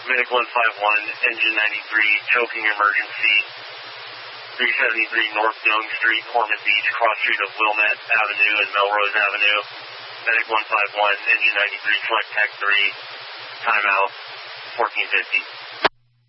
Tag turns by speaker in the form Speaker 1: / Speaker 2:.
Speaker 1: Medic 151, engine 93, choking emergency, 373 North Young Street, Hornet Beach, cross street of Wilmette Avenue and Melrose Avenue. Medic 151, engine 93, select tech 3, timeout, 1450.